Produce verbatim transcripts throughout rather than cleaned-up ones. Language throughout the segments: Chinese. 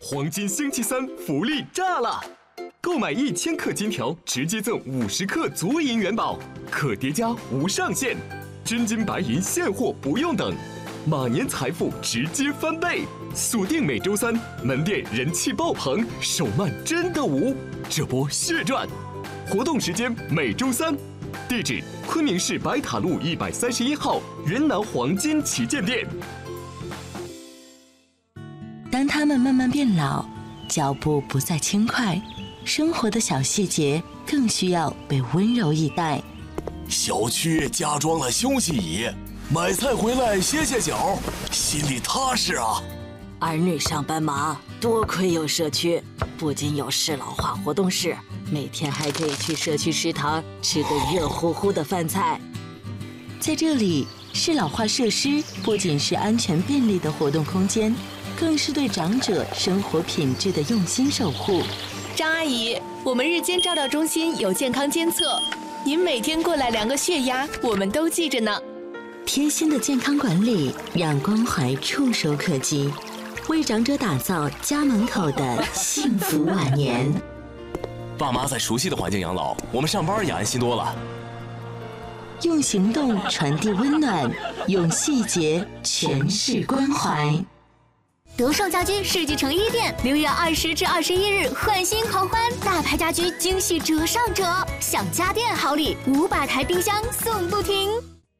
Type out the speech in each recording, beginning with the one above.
黄金星期三福利炸了！购买一千克金条，直接赠五十克足银元宝，可叠加无上限，真金白银现货不用等，马年财富直接翻倍！锁定每周三，门店人气爆棚，手慢真的无，这波血赚！活动时间每周三，地址昆明市白塔路一百三十一号云南黄金旗舰店。 当他们慢慢变老，脚步不再轻快，生活的小细节更需要被温柔以待。 小区加装了休息椅，买菜回来歇歇脚，心里踏实啊。 儿女上班忙，多亏有社区，不仅有适老化活动室，每天还可以去社区食堂吃个热乎乎的饭菜。 在这里，适老化设施不仅是安全便利的活动空间，更是对长者生活品质的用心守护。 张阿姨，我们日间照料中心有健康监测，您每天过来量个血压，我们都记着呢。 贴心的健康管理，让关怀触手可及，为长者打造家门口的幸福晚年。 爸妈在熟悉的环境养老，我们上班也安心多了。 用行动传递温暖，用细节诠释关怀。 德胜家居世纪城一店六月二十至二十一日换新狂欢，大牌家居惊喜折上折，享家电好礼，五百台冰箱送不停。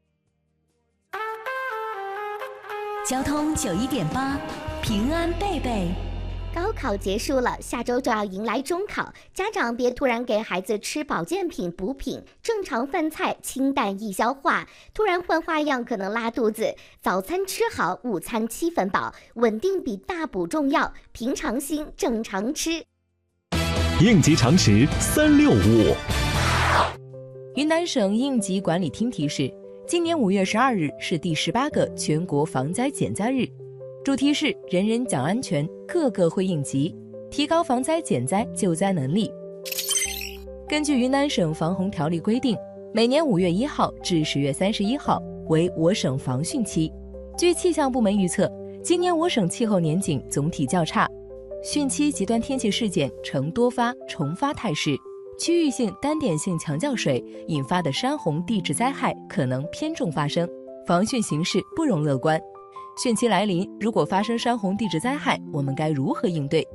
交通九一点八，平安贝贝。 高考结束了，下周就要迎来中考，家长别突然给孩子吃保健品补品，正常饭菜清淡易消化，突然换花样可能拉肚子。早餐吃好，午餐七分饱，稳定比大补重要，平常心正常吃。 应急常识三六五。 云南省应急管理厅提示，今年五月十二日是第十八个全国防灾减灾日。主题是人人讲安全，个个会应急，提高防灾减灾救灾能力。根据云南省防洪条例规定，每年五月一号至十月三十一号为我省防汛期。据气象部门预测，今年我省气候年景总体较差，汛期极端天气事件呈多发重发态势，区域性单点性强降水引发的山洪地质灾害可能偏重发生，防汛形势不容乐观。汛期来临，如果发生山洪地质灾害，我们该如何应对？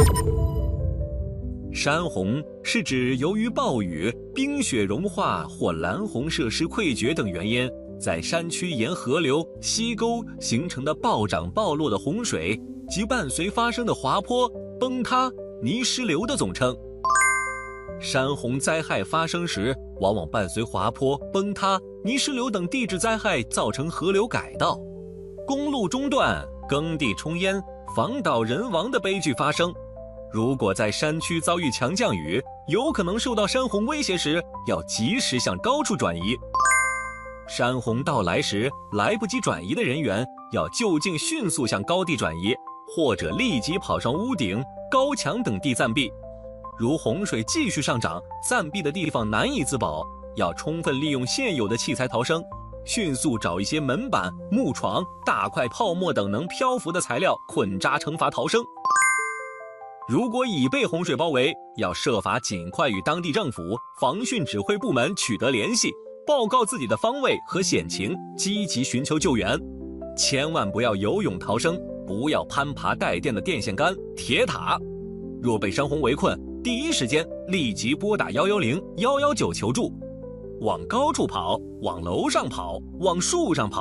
山洪是指由于暴雨、冰雪融化或拦洪设施溃决等原因，在山区沿河流、溪沟形成的暴涨暴落的洪水及伴随发生的滑坡、崩塌、泥石流的总称。山洪灾害发生时，往往伴随滑坡、崩塌、泥石流等地质灾害，造成河流改道、公路中断、耕地冲淹、房倒人亡的悲剧发生。如果在山区遭遇强降雨，有可能受到山洪威胁时，要及时向高处转移。山洪到来时，来不及转移的人员要就近迅速向高地转移，或者立即跑上屋顶、高墙等地暂避。如洪水继续上涨，暂避的地方难以自保，要充分利用现有的器材逃生，迅速找一些门板、木床、大块泡沫等能漂浮的材料捆扎惩罚逃生。如果已被洪水包围，要设法尽快与当地政府、防汛指挥部门取得联系，报告自己的方位和险情，积极寻求救援。千万不要游泳逃生，不要攀爬带电的电线杆、铁塔。若被山洪围困，第一时间立即拨打一一零、一一九求助。往高处跑，往楼上跑，往树上跑。